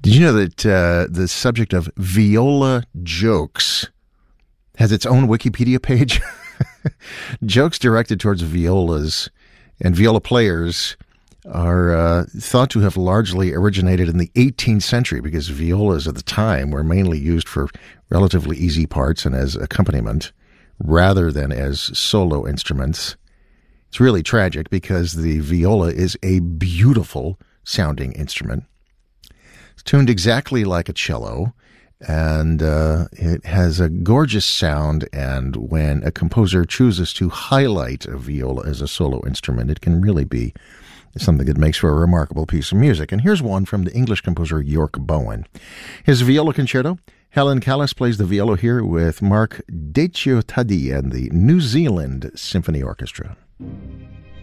Did you know that the subject of viola jokes has its own Wikipedia page? Jokes directed towards violas and viola players are thought to have largely originated in the 18th century because violas at the time were mainly used for relatively easy parts and as accompaniment rather than as solo instruments. It's really tragic because the viola is a beautiful sounding instrument. It's tuned exactly like a cello, and it has a gorgeous sound, and when a composer chooses to highlight a viola as a solo instrument, it can really be something that makes for a remarkable piece of music. And here's one from the English composer York Bowen. His viola concerto. Helen Callis plays the viola here with Mark Decio Taddy and the New Zealand Symphony Orchestra.